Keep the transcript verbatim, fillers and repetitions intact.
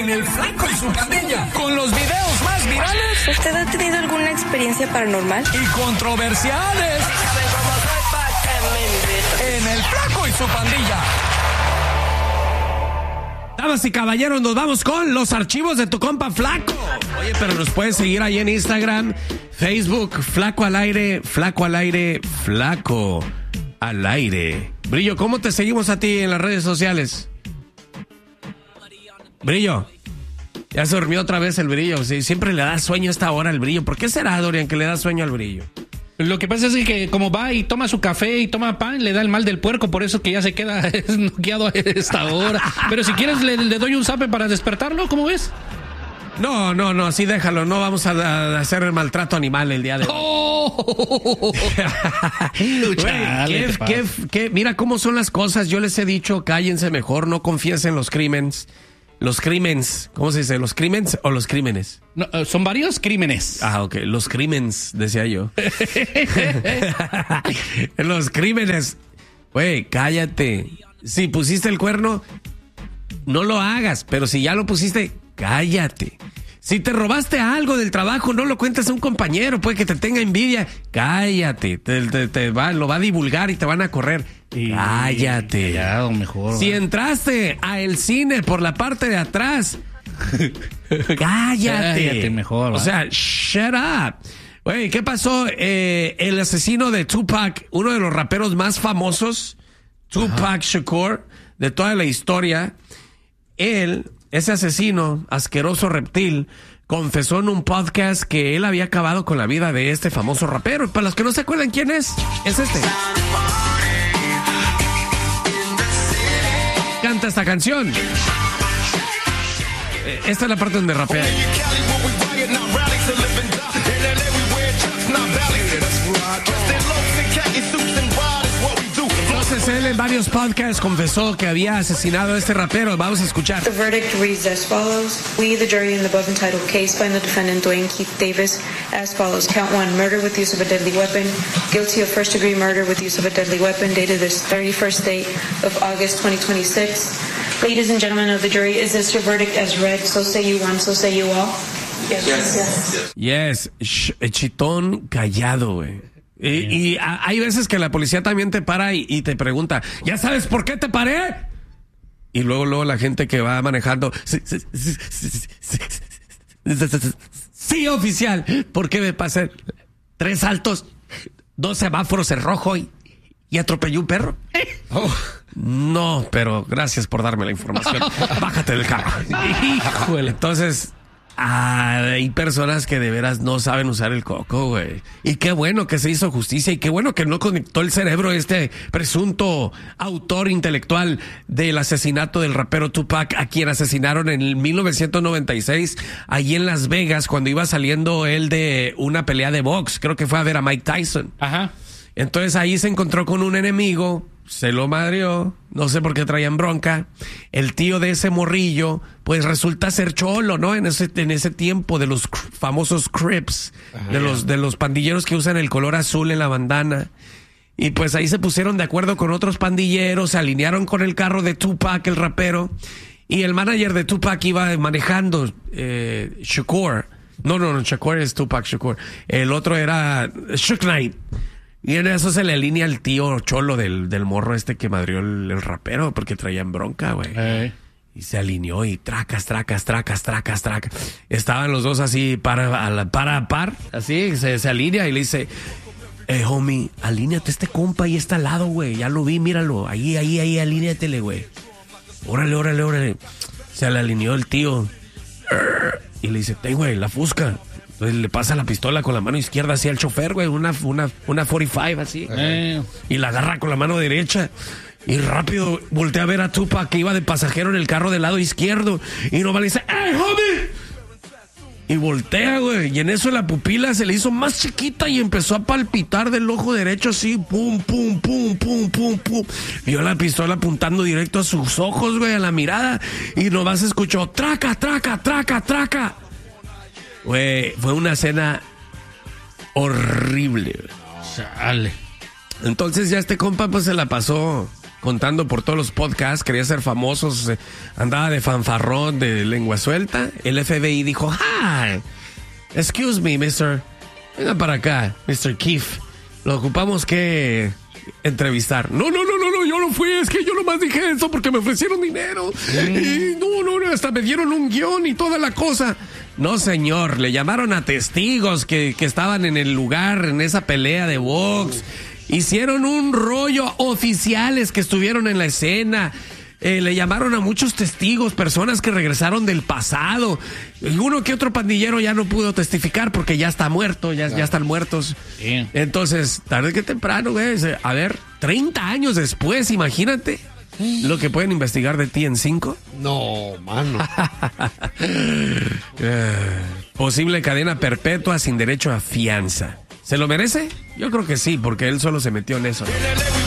en El Flaco y su Pandilla, con los videos más virales. ¿Usted ha tenido alguna experiencia paranormal? Y controversiales. En El Flaco y su Pandilla. Damas y caballeros, nos vamos con los archivos de tu compa Flaco. Oye, pero nos puedes seguir ahí en Instagram, Facebook, Flaco al aire, Flaco al aire, Flaco al aire. Brillo, ¿cómo te seguimos a ti en las redes sociales? Brillo, ya se durmió otra vez el Brillo. Sí, siempre le da sueño a esta hora al Brillo. ¿Por qué será, Dorian, que le da sueño al Brillo? Lo que pasa es que como va y toma su café y toma pan, le da el mal del puerco, por eso que ya se queda noqueado a esta hora. Pero si quieres le, le doy un zape para despertarlo, ¿cómo ves? No, no, no, sí déjalo, no vamos a, a hacer el maltrato animal el día de hoy. ¡Oh! Wey, Chale, ¿qué, qué, qué, mira cómo son las cosas, yo les he dicho, cállense mejor, no confiesen los crímenes. Los crímenes, ¿cómo se dice? ¿Los crímenes o los crímenes? No, son varios crímenes. Ah, ok, los crímenes, decía yo. Los crímenes. Güey, cállate. Si pusiste el cuerno, no lo hagas, pero si ya lo pusiste, cállate. Si te robaste algo del trabajo, no lo cuentes a un compañero, puede que te tenga envidia. Cállate, te, te, te va, lo va a divulgar y te van a correr. Y cállate. Ya, o mejor. Si va. entraste a el cine por la parte de atrás, cállate. Cállate mejor. O va. sea, shut up. Güey, ¿qué pasó? Eh, el asesino de Tupac, uno de los raperos más famosos, Tupac Ajá. Shakur, de toda la historia, él, ese asesino, asqueroso reptil, confesó en un podcast que él había acabado con la vida de este famoso rapero. Para los que no se acuerdan quién es, es este. Canta esta canción. Esta es la parte donde rapea. Entonces él en varios podcasts confesó que había asesinado a este rapero. Vamos a escuchar. The verdict reads as follows. We, the jury in the above entitled case, find the defendant Dwayne Keith Davis as follows. Count one, murder with use of a deadly weapon. Guilty of first degree murder with use of a deadly weapon, dated this thirty-first day of August twenty twenty-six. Ladies and gentlemen of the jury, is this your verdict as read? So say you one, so say you all. Yes. Yes. Yes. Sh- chitón callado, güey. Y, y a, hay veces que la policía también te para y, y te pregunta, ¿ya sabes por qué te paré? Y luego, luego la gente que va manejando, sí, sí, sí, sí, sí, sí, sí, oficial, ¿por qué me pasé tres saltos, dos semáforos en rojo y, y atropellé un perro? Oh, no, pero gracias por darme la información. Bájate del carro. Híjole. Entonces, hay personas que de veras no saben usar el coco, güey. Y qué bueno que se hizo justicia y qué bueno que no conectó el cerebro este presunto autor intelectual del asesinato del rapero Tupac, a quien asesinaron en mil novecientos noventa y seis, allí en Las Vegas, cuando iba saliendo él de una pelea de box. Creo que fue a ver a Mike Tyson. Ajá. Entonces ahí se encontró con un enemigo, se lo madreó, no sé por qué traían bronca. El tío de ese morrillo, pues resulta ser cholo, ¿no? En ese, en ese tiempo de los cr- famosos Crips, Ajá. de los, de los pandilleros que usan el color azul en la bandana. Y pues ahí se pusieron de acuerdo con otros pandilleros, se alinearon con el carro de Tupac, el rapero, y el manager de Tupac iba manejando, eh, Shakur. No, no, no, Shakur es Tupac Shakur. El otro era Shook Knight. Y en eso se le alinea el tío cholo del, del morro este que madrió el, el rapero porque traían bronca, güey. Hey. Y se alineó y tracas, tracas, tracas, tracas, tracas. Estaban los dos así para a la, para a par, así, se, se alinea y le dice, eh, homie, alíneate este compa y está al lado, güey. Ya lo vi, míralo. Ahí, ahí, ahí, alíneatele, güey. Órale, órale, órale. Se le alineó el tío. Y le dice, hey, güey, la fusca. Entonces le pasa la pistola con la mano izquierda así al chofer, güey, una, una, una cuarenta y cinco así. Eh. Y la agarra con la mano derecha. Y rápido voltea a ver a Tupac que iba de pasajero en el carro del lado izquierdo. Y nomás le dice, ¡hey, homie! Y voltea, güey. Y en eso la pupila se le hizo más chiquita y empezó a palpitar del ojo derecho así. Pum, pum, pum, pum, pum, pum. Vio la pistola apuntando directo a sus ojos, güey, a la mirada. Y nomás escuchó, traca, traca, traca, traca. Güey, fue una escena horrible. Chale. Entonces ya este compa pues se la pasó contando por todos los podcasts, quería ser famoso, andaba de fanfarrón, de lengua suelta. El F B I dijo, hi, excuse me, mister, venga para acá, mister Keefe, lo ocupamos que entrevistar. No, no, no, no, no, yo no fui, es que yo nomás dije eso porque me ofrecieron dinero. Mm. Y no, no, no, hasta me dieron un guión y toda la cosa. No, señor, le llamaron a testigos que, que estaban en el lugar, en esa pelea de box. Hicieron un rollo, oficiales que estuvieron en la escena. Eh, le llamaron a muchos testigos, personas que regresaron del pasado. Y uno que otro pandillero ya no pudo testificar porque ya está muerto, ya, ya están muertos. Sí. Entonces, tarde que temprano, güey. A ver, treinta años después, imagínate lo que pueden investigar de ti en cinco. No, mano. eh, posible cadena perpetua sin derecho a fianza. ¿Se lo merece? Yo creo que sí, porque él solo se metió en eso.